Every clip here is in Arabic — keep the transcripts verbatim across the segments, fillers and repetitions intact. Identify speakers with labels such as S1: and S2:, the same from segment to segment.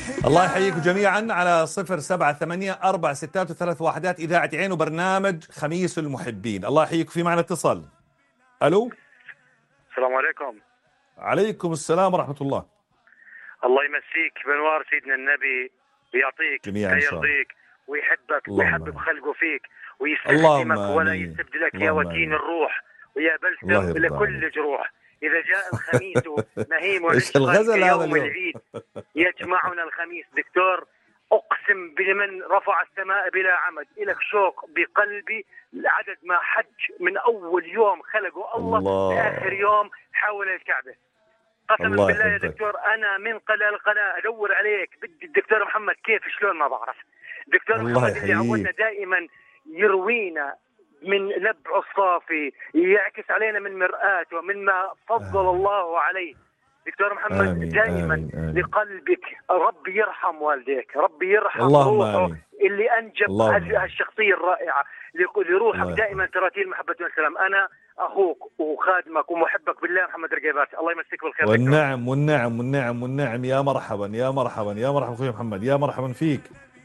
S1: الله يحييكم جميعا على صفر سبعة ثمانية أربع ستات وثلاث واحدات إذاعة عين وبرنامج خميس المحبين. الله يحييكم. في معنا اتصال. ألو.
S2: السلام عليكم.
S1: عليكم السلام ورحمة الله.
S2: الله يمسيك بنوار سيدنا النبي ويعطيك ويرضيك ويحبك ويحبب خلقه فيك ويستخدمك ولا يستبدلك يا وكين الروح ويا بلسم لكل جروح. إذا جاء الخميس نهيم ونشفى يوم العيد يجمعنا الخميس. دكتور أقسم بمن رفع السماء بلا عمد إلك شوق بقلبي عدد ما حج من أول يوم خلقه الله, الله. لآخر يوم حول الكعبة. قسما بالله يا دكتور أنا من قناة لقناة أدور عليك. بدي الدكتور محمد كيف شلون ما بعرف. دكتور محمد اللي عودنا دائما يروينا من نبع الصافي يعكس علينا من مرآته مما فضل آه. الله عليه. دكتور محمد آمين دائما آمين آمين. لقلبك ربي يرحم والديك ربي يرحم روحه آمين. اللي أنجب هالشخصية الرائعة لروحك دائما تراتيل محبة والسلام. أنا أخوك وخادمك ومحبك بالله محمد رقيبات. الله يمسك بالخير.
S1: والنعم والنعم والنعم والنعم. يا مرحبا يا مرحبا يا مرحبا أخوي محمد. يا مرحبا فيك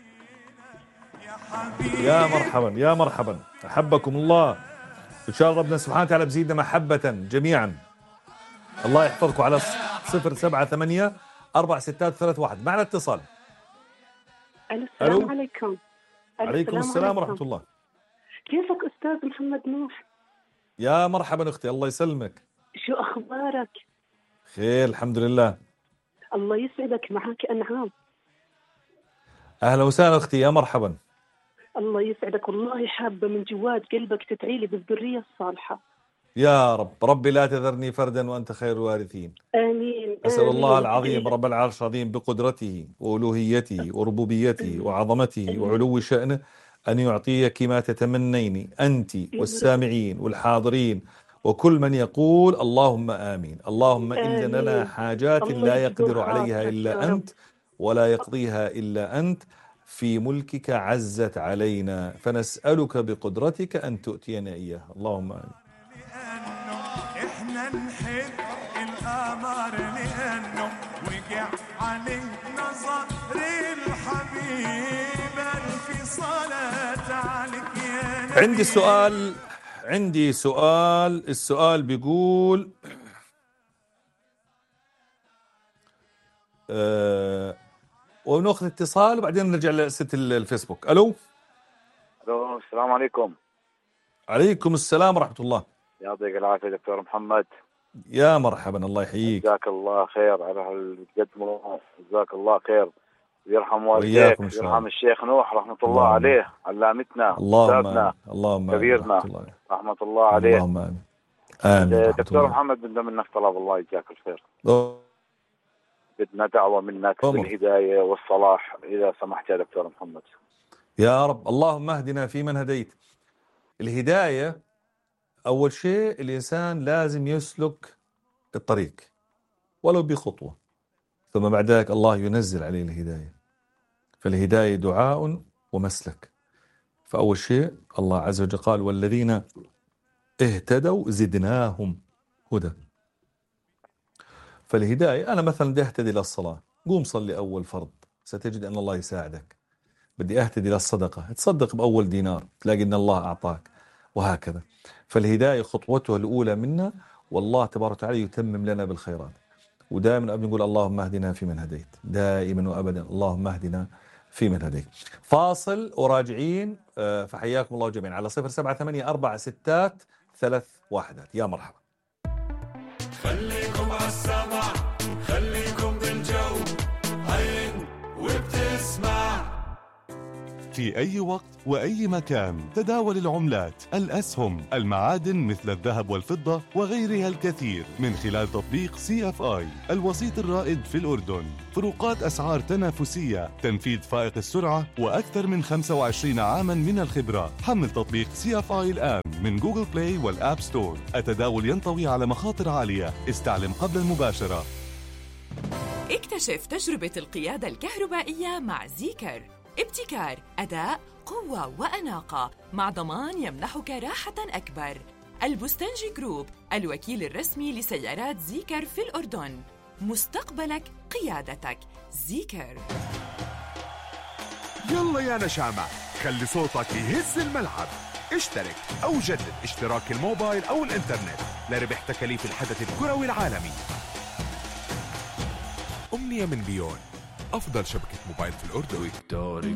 S1: يا مرحبا يا مرحبا. أحبكم الله. إن شاء الله ربنا سبحانه وتعالى بزيدنا محبة جميعا. الله يحفظكم. على صفر سبعة ثمانية أربع ستات ثلاث واحد. معنا اتصال.
S3: السلام عليكم.
S1: عليكم السلام ورحمة الله.
S3: كيفك أستاذ محمد نوح؟
S1: يا مرحبا أختي. الله يسلمك.
S3: شو أخبارك؟
S1: خير الحمد لله.
S3: الله يسعدك. معك أنعام.
S1: أهلا وسهلا أختي. يا مرحبا.
S3: الله يسعدك. والله حابة من جواد قلبك تدعيلي بالذرية الصالحة.
S1: يا رب. ربي لا تذرني فردا وأنت خير الوارثين.
S3: آمين.
S1: أسأل آمين. الله العظيم رب العرش العظيم بقدرته وألوهيته وربوبيته وعظمته وعلو شأنه أن يعطيك ما تتمنين أنت والسامعين والحاضرين وكل من يقول اللهم آمين. اللهم إن لنا حاجات لا يقدر عليها إلا أنت ولا يقضيها إلا أنت في ملكك عزت علينا فنسألك بقدرتك أن تؤتينا إياها. اللهم آمين.
S4: إحنا نحب القمر لأنه وقع عليه نظر الحبيب في صلاة عليك يا.
S1: عندي سؤال عندي سؤال السؤال بيقول أه ونأخذ اتصال وبعدين نرجع لست الفيسبوك. ألو.
S2: ألو السلام عليكم.
S1: عليكم السلام ورحمة الله.
S2: يعطيك العافية دكتور محمد.
S1: يا مرحبا. الله يحييك.
S2: جزاك الله خير على هالقدمة. جزاك الله خير. ويرحم والديك ويرحم الشيخ نوح رحمة الله, الله عليه علامتنا
S1: اللهم اللهم
S2: كبيرنا رحمة, رحمة الله عليه.
S1: اللهم آمين. آمين.
S2: دكتور محمد بدنا منك طلب. الله يجزاك الخير. بدنا دعوة منك بالهداية والصلاح إذا سمحت يا دكتور محمد.
S1: يا رب. اللهم اهدنا فيمن هديت. الهداية أول شيء الإنسان لازم يسلك الطريق ولو بخطوة ثم بعد ذلك الله ينزل عليه الهداية. فالهداية دعاء ومسلك. فأول شيء الله عز وجل قال والذين اهتدوا زدناهم هدى. فالهداية أنا مثلا بدي أهتدي للصلاة قوم صلي أول فرض ستجد أن الله يساعدك. بدي أهتدي للصدقة تصدق بأول دينار تلاقي أن الله أعطاك وهكذا. فالهداية خطوتها الأولى منا والله تبارك وتعالى يتمم لنا بالخيرات. ودائما أبني نقول اللهم اهدنا فيمن هديت دائما وأبدا. اللهم اهدنا فيمن هديت. فاصل وراجعين. فحياكم الله جميعا على صفر سبعة ثمانية أربع ستات ثلاث واحدات. يا مرحبا.
S4: خليكم عالسمع خليكم بالجو عين وبتسمع في أي وقت وأي مكان. تداول العملات الأسهم المعادن مثل الذهب والفضة وغيرها الكثير من خلال تطبيق سي اف آي الوسيط الرائد في الأردن. فروقات أسعار تنافسية تنفيذ فائق السرعة وأكثر من خمسة وعشرين عاما من الخبرة. حمل تطبيق سي اف آي الآن من جوجل بلاي والآب ستور. التداول ينطوي على مخاطر عالية. استعلم قبل المباشرة.
S5: اكتشف تجربة القيادة الكهربائية مع زيكر. ابتكار، أداء، قوة وأناقة مع ضمان يمنحك راحة أكبر. البستنجي جروب الوكيل الرسمي لسيارات زيكر في الأردن. مستقبلك قيادتك. زيكر.
S6: يلا يا نشامة، خلي صوتك يهز الملعب. اشترك أو جدد اشتراك الموبايل أو الإنترنت لربح تكاليف الحدث الكروي العالمي. أمنية من بيون، أفضل شبكة موبايل في الأردن.